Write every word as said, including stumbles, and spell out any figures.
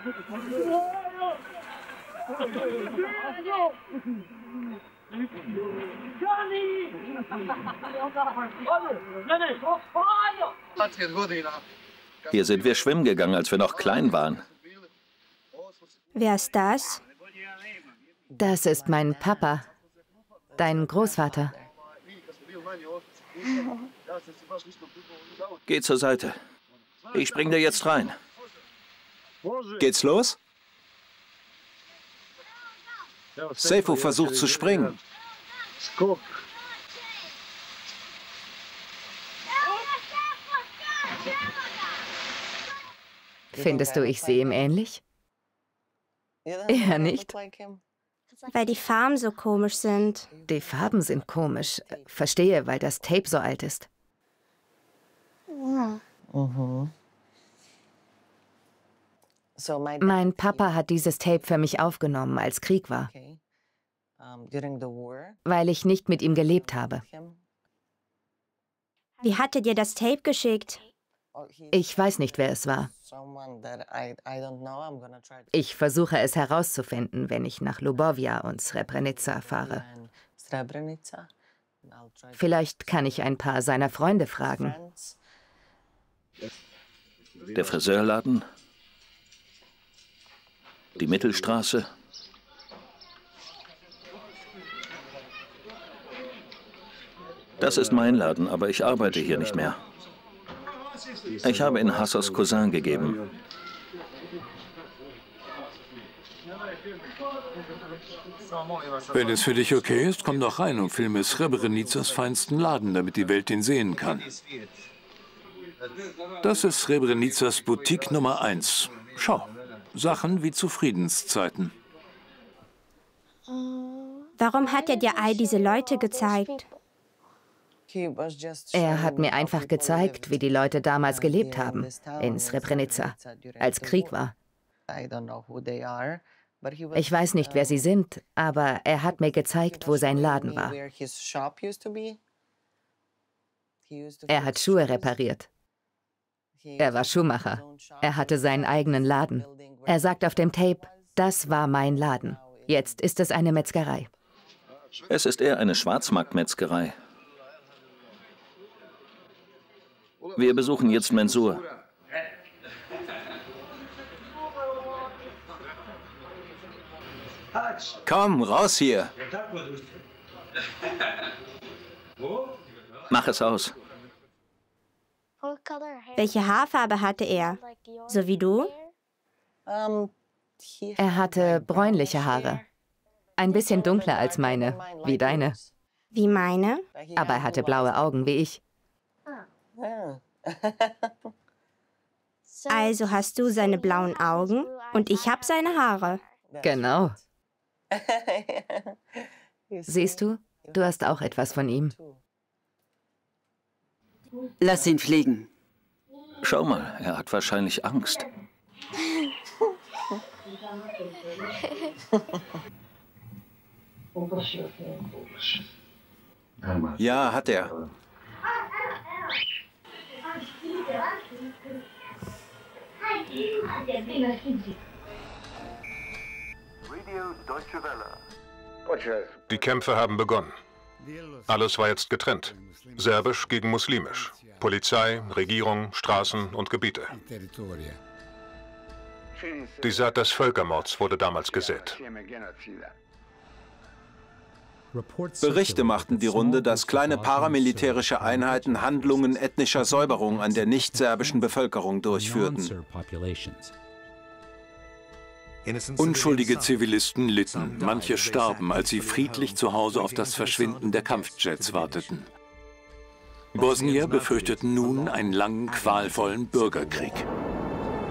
Hier sind wir schwimmen gegangen, als wir noch klein waren. Wer ist das? Das ist mein Papa, dein Großvater. Geh zur Seite. Ich spring da jetzt rein. Geht's los? Seyfo versucht zu springen. Findest du, ich sehe ihm ähnlich? Eher nicht. Weil die Farben so komisch sind. Die Farben sind komisch. Verstehe, weil das Tape so alt ist. Mein Papa hat dieses Tape für mich aufgenommen, als Krieg war, weil ich nicht mit ihm gelebt habe. Wie hat er dir das Tape geschickt? Ich weiß nicht, wer es war. Ich versuche es herauszufinden, wenn ich nach Lubovia und Srebrenica fahre. Vielleicht kann ich ein paar seiner Freunde fragen. Der Friseurladen? Die Mittelstraße? Das ist mein Laden, aber ich arbeite hier nicht mehr. Ich habe ihn Hassers Cousin gegeben. Wenn es für dich okay ist, komm doch rein und filme Srebrenicas feinsten Laden, damit die Welt ihn sehen kann. Das ist Srebrenicas Boutique Nummer eins. Schau, Sachen wie zu Friedenszeiten. Warum hat er dir all diese Leute gezeigt? Er hat mir einfach gezeigt, wie die Leute damals gelebt haben, in Srebrenica, als Krieg war. Ich weiß nicht, wer sie sind, aber er hat mir gezeigt, wo sein Laden war. Er hat Schuhe repariert. Er war Schuhmacher. Er hatte seinen eigenen Laden. Er sagt auf dem Tape, das war mein Laden. Jetzt ist es eine Metzgerei. Es ist eher eine Schwarzmarktmetzgerei. Wir besuchen jetzt Mensur. Komm, raus hier. Mach es aus. Welche Haarfarbe hatte er? So wie du? Er hatte bräunliche Haare. Ein bisschen dunkler als meine, wie deine. Wie meine? Aber er hatte blaue Augen, wie ich. Also hast du seine blauen Augen und ich habe seine Haare. Genau. Siehst du, du hast auch etwas von ihm. Lass ihn fliegen. Schau mal, er hat wahrscheinlich Angst. Ja, hat er. Die Kämpfe haben begonnen. Alles war jetzt getrennt. Serbisch gegen muslimisch. Polizei, Regierung, Straßen und Gebiete. Die Saat des Völkermords wurde damals gesät. Berichte machten die Runde, dass kleine paramilitärische Einheiten Handlungen ethnischer Säuberung an der nicht-serbischen Bevölkerung durchführten. Unschuldige Zivilisten litten. Manche starben, als sie friedlich zu Hause auf das Verschwinden der Kampfjets warteten. Bosnier befürchteten nun einen langen, qualvollen Bürgerkrieg.